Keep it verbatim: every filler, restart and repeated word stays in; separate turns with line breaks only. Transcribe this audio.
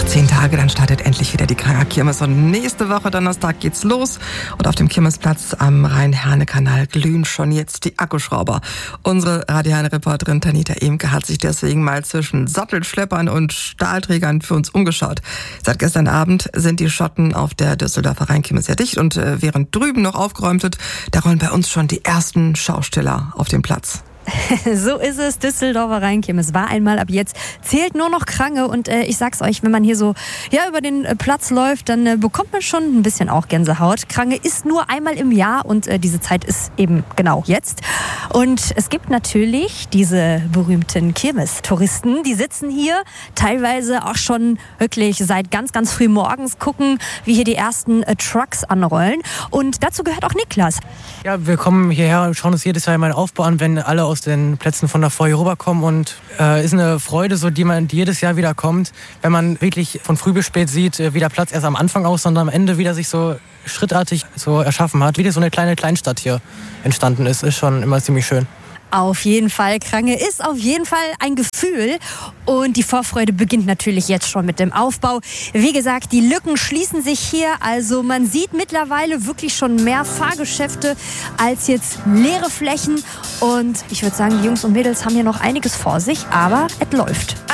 Zehn Tage, dann startet endlich wieder die Kranger Kirmes und nächste Woche Donnerstag geht's los und auf dem Kirmesplatz am Rhein-Herne-Kanal glühen schon jetzt die Akkuschrauber. Unsere Radio Herne-Reporterin Tanita Emke hat sich deswegen mal zwischen Sattelschleppern und Stahlträgern für uns umgeschaut. Seit gestern Abend sind die Schotten auf der Düsseldorfer Rheinkirmes sehr dicht und während drüben noch aufgeräumt wird, da rollen bei uns schon die ersten Schausteller auf den Platz.
So ist es, Düsseldorfer Rheinkirmes war einmal, ab jetzt zählt nur noch Krange und äh, ich sag's euch, wenn man hier so ja über den äh, Platz läuft, dann äh, bekommt man schon ein bisschen auch Gänsehaut. Krange ist nur einmal im Jahr und äh, diese Zeit ist eben genau jetzt. Und es gibt natürlich diese berühmten Kirmes-Touristen, die sitzen hier teilweise auch schon wirklich seit ganz, ganz früh morgens, gucken, wie hier die ersten äh, Trucks anrollen und dazu gehört auch Niklas.
Ja, wir kommen hierher und schauen uns jedes Jahr mal den Aufbau an, wenn alle aus den Plätzen von davor hier rüberkommen und äh, ist eine Freude, so die man die jedes Jahr wieder kommt, wenn man wirklich von früh bis spät sieht, äh, wie der Platz erst am Anfang aus, sondern am Ende wieder sich so schrittartig so erschaffen hat, wie so eine kleine Kleinstadt hier entstanden ist, ist schon immer ziemlich schön.
Auf jeden Fall, Krange ist auf jeden Fall ein Gefühl und die Vorfreude beginnt natürlich jetzt schon mit dem Aufbau. Wie gesagt, die Lücken schließen sich hier, also man sieht mittlerweile wirklich schon mehr Fahrgeschäfte als jetzt leere Flächen und ich würde sagen, die Jungs und Mädels haben hier noch einiges vor sich, aber es läuft.